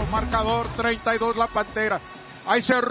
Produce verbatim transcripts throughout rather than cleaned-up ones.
marcador treinta y dos la Pantera. Ahí se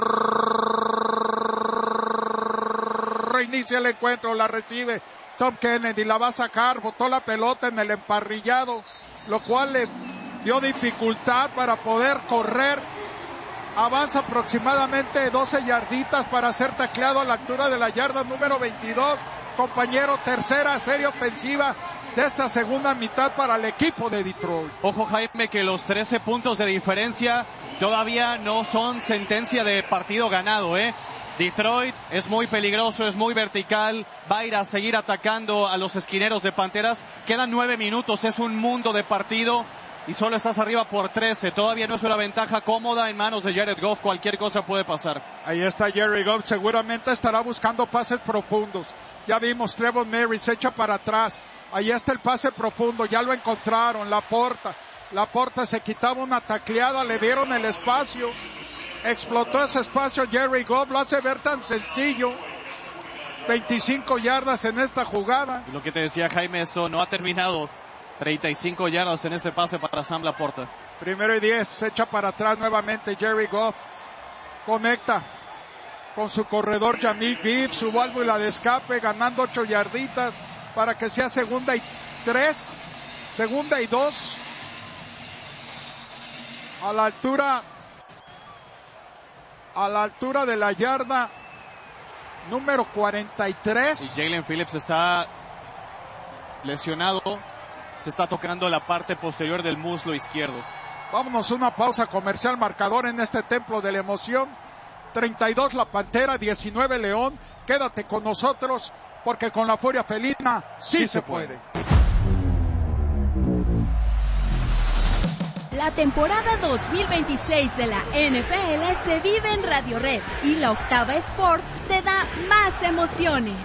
reinicia el encuentro, la recibe Tom Kennedy, la va a sacar, botó la pelota en el emparrillado, lo cual le dio dificultad para poder correr. Avanza aproximadamente doce yarditas para ser tacleado a la altura de la yarda número veintidós. Compañero, tercera serie ofensiva de esta segunda mitad para el equipo de Detroit. Ojo, Jaime, que los trece puntos de diferencia todavía no son sentencia de partido ganado, ¿eh? Detroit es muy peligroso, es muy vertical, va a ir a seguir atacando a los esquineros de Panteras. Quedan nueve minutos, es un mundo de partido y solo estás arriba por trece. Todavía no es una ventaja cómoda en manos de Jared Goff, cualquier cosa puede pasar. Ahí está Jerry Goff, seguramente estará buscando pases profundos. Ya vimos Trevor Mary, se echa para atrás. Ahí está el pase profundo, ya lo encontraron, Laporta. Laporta se quitaba una tacleada, le dieron el espacio. Explotó ese espacio Jerry Goff, lo hace ver tan sencillo. veinticinco yardas en esta jugada. Lo que te decía, Jaime, esto no ha terminado. treinta y cinco yardas en ese pase para Sam Laporta. Primero y diez, se echa para atrás nuevamente Jerry Goff. Conecta con su corredor Jamil Gibbs, su válvula de escape, ganando ocho yarditas para que sea segunda y tres, segunda y dos. A la altura, a la altura de la yarda número cuarenta y tres. Y Jalen Phillips está lesionado. Se está tocando la parte posterior del muslo izquierdo. Vámonos a una pausa comercial, marcador en este templo de la emoción. treinta y dos la Pantera, diecinueve León. Quédate con nosotros porque con la furia felina sí, sí se puede. puede. La temporada dos mil veintiséis de la N F L se vive en Radio Red y la Octava Sports te da más emociones.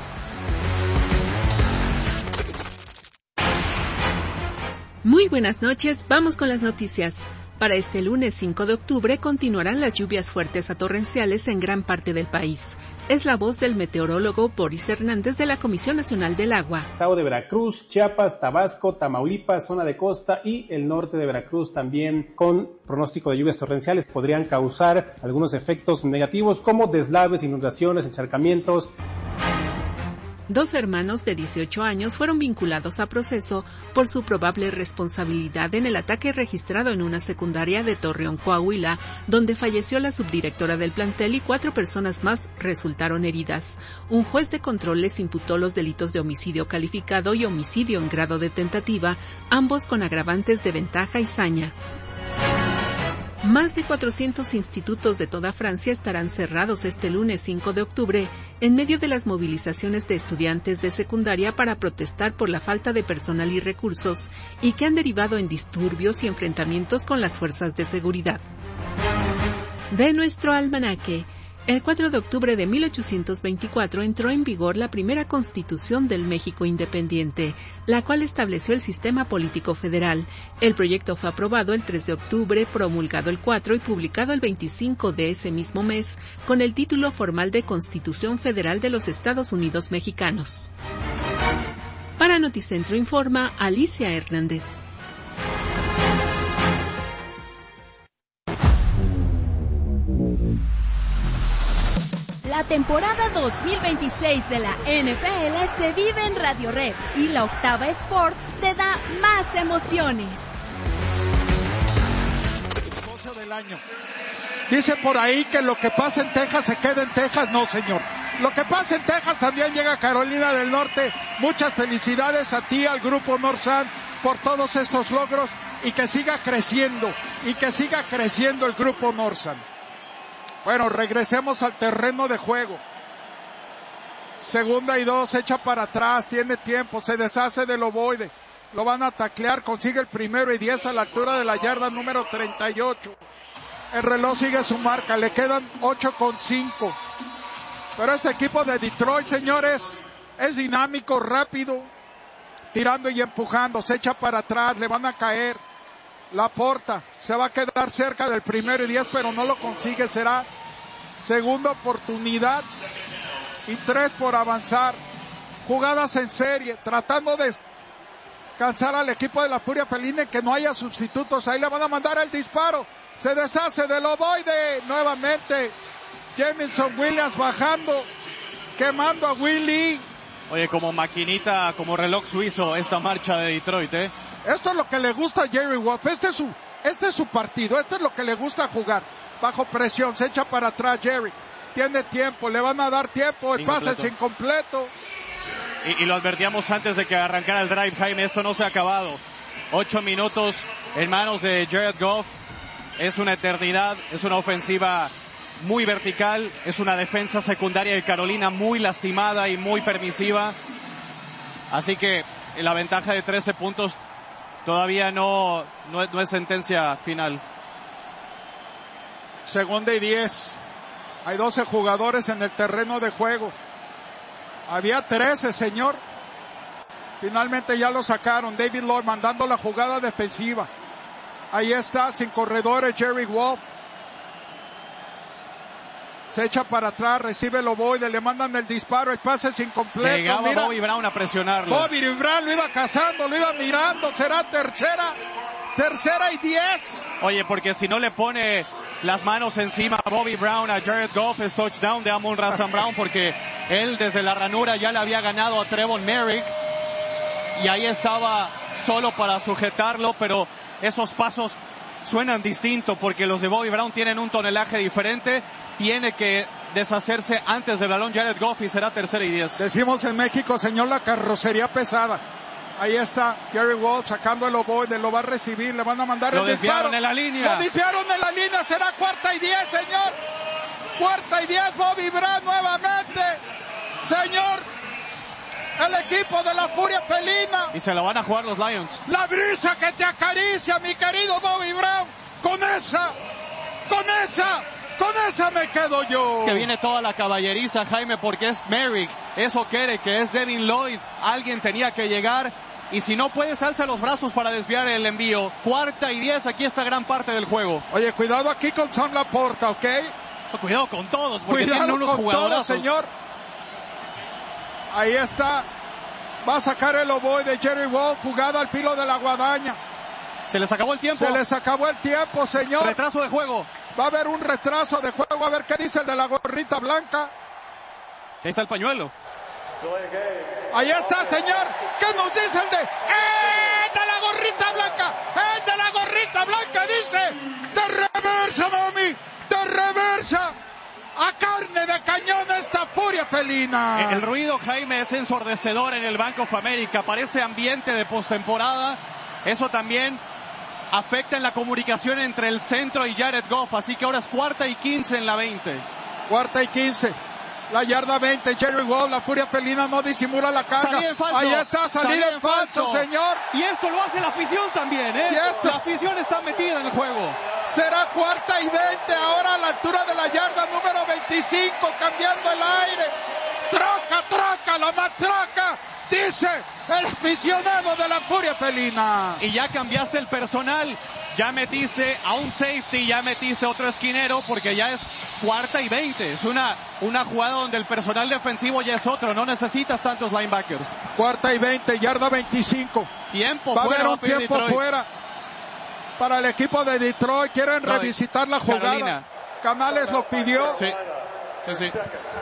Muy buenas noches, vamos con las noticias. Para este lunes cinco de octubre continuarán las lluvias fuertes a torrenciales en gran parte del país. Es la voz del meteorólogo Boris Hernández de la Comisión Nacional del Agua. Estado de Veracruz, Chiapas, Tabasco, Tamaulipas, zona de costa y el norte de Veracruz también con pronóstico de lluvias torrenciales podrían causar algunos efectos negativos como deslaves, inundaciones, encharcamientos. Dos hermanos de dieciocho años fueron vinculados a proceso por su probable responsabilidad en el ataque registrado en una secundaria de Torreón, Coahuila, donde falleció la subdirectora del plantel y cuatro personas más resultaron heridas. Un juez de control les imputó los delitos de homicidio calificado y homicidio en grado de tentativa, ambos con agravantes de ventaja y saña. Más de cuatrocientos institutos de toda Francia estarán cerrados este lunes cinco de octubre en medio de las movilizaciones de estudiantes de secundaria para protestar por la falta de personal y recursos y que han derivado en disturbios y enfrentamientos con las fuerzas de seguridad. De nuestro almanaque. El cuatro de octubre de mil ochocientos veinticuatro entró en vigor la primera Constitución del México independiente, la cual estableció el sistema político federal. El proyecto fue aprobado el tres de octubre, promulgado el cuatro y publicado el veinticinco de ese mismo mes, con el título formal de Constitución Federal de los Estados Unidos Mexicanos. Para Noticentro informa Alicia Hernández. La temporada dos mil veintiséis de la N F L se vive en Radio Red y la Octava Sports te da más emociones. Del año. Dice por ahí que lo que pasa en Texas se queda en Texas. No, señor. Lo que pasa en Texas también llega a Carolina del Norte. Muchas felicidades a ti, al grupo Norsan, por todos estos logros y que siga creciendo, y que siga creciendo el grupo Norsan. Bueno, regresemos al terreno de juego. Segunda y dos, echa para atrás, tiene tiempo, se deshace del ovoide. Lo van a taclear, consigue el primero y diez a la altura de la yarda número treinta y ocho. El reloj sigue su marca, le quedan ocho con cinco. Pero este equipo de Detroit, señores, es dinámico, rápido, tirando y empujando, se echa para atrás, le van a caer. Laporta se va a quedar cerca del primero y diez, pero no lo consigue. Será segunda oportunidad y tres por avanzar. Jugadas en serie, tratando de cansar al equipo de la Furia Felina, que no haya sustitutos. Ahí le van a mandar el disparo. Se deshace del ovoide. Nuevamente Jameson Williams bajando, quemando a Willie. Oye, como maquinita, como reloj suizo esta marcha de Detroit, ¿eh? Esto es lo que le gusta a Jerry Wolf. Este es su, este es su partido. Este es lo que le gusta jugar. Bajo presión, se echa para atrás Jerry. Tiene tiempo, le van a dar tiempo. El pase es incompleto. Y, y lo advertíamos antes de que arrancara el drive, Jaime. Esto no se ha acabado. Ocho minutos en manos de Jared Goff. Es una eternidad. Es una ofensiva muy vertical. Es una defensa secundaria de Carolina muy lastimada y muy permisiva. Así que la ventaja de trece puntos todavía no, no, no es sentencia final. Segunda y diez. Hay doce jugadores en el terreno de juego. Había trece, señor. Finalmente ya lo sacaron. David Lloyd mandando la jugada defensiva. Ahí está, sin corredores, Jerry Wolf. Se echa para atrás, recibe el ovoide, le mandan el disparo, el pase es incompleto. Llegaba Mira, Bobby Brown a presionarlo. Bobby Brown lo iba cazando, lo iba mirando. Será tercera, tercera y diez. Oye, porque si no le pone las manos encima a Bobby Brown, a Jared Goff, es touchdown de Amon-Ra Saint Brown, porque él desde la ranura ya le había ganado a Trevon Merrick. Y ahí estaba solo para sujetarlo, pero esos pasos suenan distinto porque los de Bobby Brown tienen un tonelaje diferente. Tiene que deshacerse antes del balón Jared Goff y será tercera y diez. Decimos en México, señor, la carrocería pesada. Ahí está Jerry Wolf sacando el ovoide, lo va a recibir, le van a mandar lo el disparo. Lo desviaron en la línea. Lo desviaron en la línea, será cuarta y diez, señor. Cuarta y diez, Bobby Brown nuevamente. Señor, el equipo de la Furia Felina. Y se lo van a jugar los Lions. La brisa que te acaricia, mi querido Bobby Brown. Con esa, con esa, con esa me quedo yo. Es que viene toda la caballeriza, Jaime, porque es Merrick, es Okere, que es Devin Lloyd. Alguien tenía que llegar. Y si no puedes, alza los brazos para desviar el envío. Cuarta y diez, aquí está gran parte del juego. Oye, cuidado aquí con Sam Laporta, ¿ok? Cuidado con todos, porque cuidado tienen unos con jugadores. Todos, señor. Ahí está. Va a sacar el ovoide de Jerry Wolf, jugada al filo de la guadaña. Se les acabó el tiempo. Se les acabó el tiempo, señor. Retraso de juego. Va a haber un retraso de juego. A ver qué dice el de la gorrita blanca. Ahí está el pañuelo. Ahí está, señor. ¿Qué nos dice el de... ¡Eh, de la gorrita blanca! ¡Eh, de la gorrita blanca! Dice... ¡De reversa, mami! ¡De reversa! ¡A carne de cañón esta Furia Felina! El ruido, Jaime, es ensordecedor en el Bank of America. Parece ambiente de postemporada. Eso también afecta en la comunicación entre el centro y Jared Goff. Así que ahora es cuarta y quince en la veinte. Cuarta y quince. La yarda veinte, Jerry Wolf, la Furia Felina no disimula la carga. Salida en falso. Ahí está, salida, salida en falso, falso, señor. Y esto lo hace la afición también, ¿eh? ¿Y esto? La afición está metida en el juego. Será cuarta y veinte, ahora a la altura de la yarda número veinticinco, cambiando el aire. Troca, troca, la matraca, dice el aficionado de la Furia Felina. Y ya cambiaste el personal. Ya metiste a un safety, ya metiste a otro esquinero, porque ya es cuarta y veinte. Es una, una jugada donde el personal defensivo ya es otro. No necesitas tantos linebackers. Cuarta y veinte, yarda veinticinco. Tiempo Va fuera. Va a haber un tiempo Detroit. fuera para el equipo de Detroit. Quieren no, revisitar la jugada. Carolina. Canales lo pidió. Sí, sí, sí.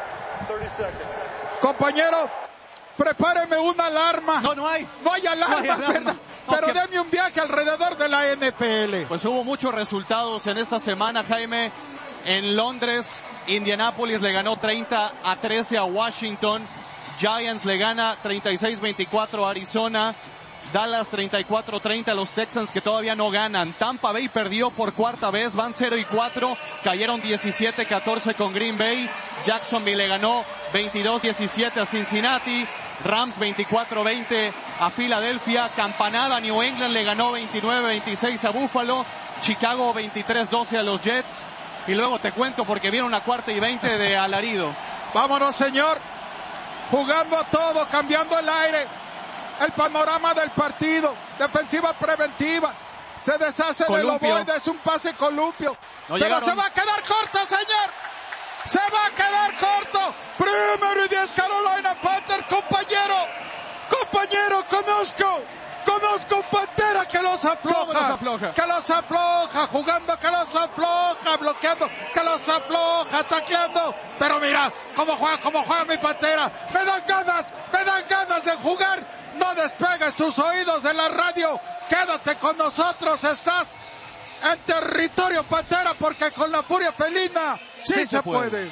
Compañero, prepáreme una alarma. No, no hay. No hay alarma, no hay alarma. Pero, pero okay. Deme un viaje alrededor de la N F L. Pues hubo muchos resultados en esta semana, Jaime. En Londres, Indianapolis le ganó treinta a trece a Washington. Giants le gana treinta y seis veinticuatro a Arizona. Dallas treinta y cuatro treinta a los Texans, que todavía no ganan. Tampa Bay perdió por cuarta vez, van cero y cuatro, cayeron diecisiete catorce con Green Bay. Jacksonville le ganó veintidós diecisiete a Cincinnati. Rams veinticuatro veinte a Filadelfia. Campanada, New England le ganó veintinueve veintiséis a Buffalo. Chicago veintitrés doce a los Jets. Y luego te cuento porque viene una cuarta y veinte de alarido. Vámonos, señor. Jugando a todo, cambiando el aire. El panorama del partido, defensiva preventiva, se deshace del ovoide, es un pase columpio, no pero llegaron. Se va a quedar corto, señor, se va a quedar corto. Primero y diez, Carolina Panthers, compañero, compañero, conozco, conozco Pantera que los afloja, los afloja, que los afloja, jugando, que los afloja, bloqueando, que los afloja, tacleando. Pero mira cómo juega, cómo juega mi Pantera. Me dan ganas, me dan ganas de jugar. No despegues tus oídos de la radio. Quédate con nosotros, estás en territorio Pantera, porque con la furia felina sí, sí se, se puede. puede.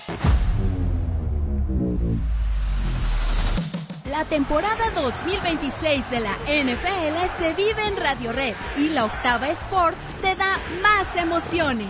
La temporada dos mil veintiséis de la N F L se vive en Radio Red y la Octava Sports te da más emociones.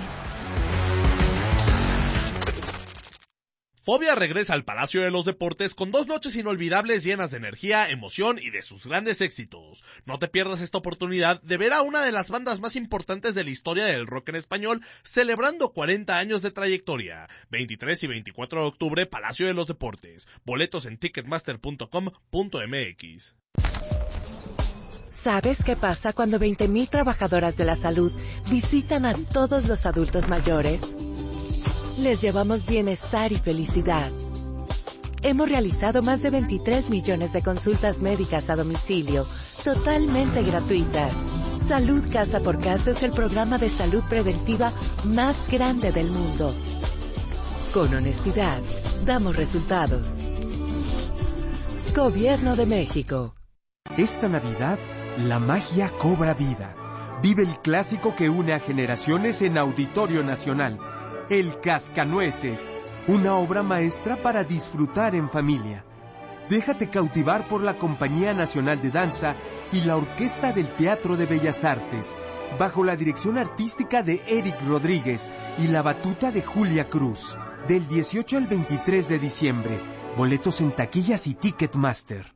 Fobia regresa al Palacio de los Deportes con dos noches inolvidables llenas de energía, emoción y de sus grandes éxitos. No te pierdas esta oportunidad de ver a una de las bandas más importantes de la historia del rock en español celebrando cuarenta años de trayectoria. veintitrés y veinticuatro de octubre, Palacio de los Deportes. Boletos en ticketmaster punto com punto m x. ¿Sabes qué pasa cuando veinte mil trabajadoras de la salud visitan a todos los adultos mayores? Les llevamos bienestar y felicidad. Hemos realizado más de veintitrés millones de consultas médicas a domicilio, totalmente gratuitas. Salud Casa por Casa es el programa de salud preventiva más grande del mundo. Con honestidad, damos resultados. Gobierno de México. Esta Navidad, la magia cobra vida. Vive el clásico que une a generaciones en Auditorio Nacional. El Cascanueces, una obra maestra para disfrutar en familia. Déjate cautivar por la Compañía Nacional de Danza y la Orquesta del Teatro de Bellas Artes, bajo la dirección artística de Eric Rodríguez y la batuta de Julia Cruz. Del dieciocho al veintitrés de diciembre. Boletos en taquillas y Ticketmaster.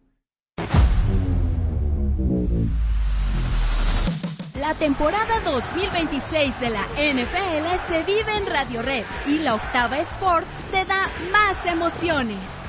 La temporada dos mil veintiséis de la N F L se vive en Radio Red y la Octava Sports te da más emociones.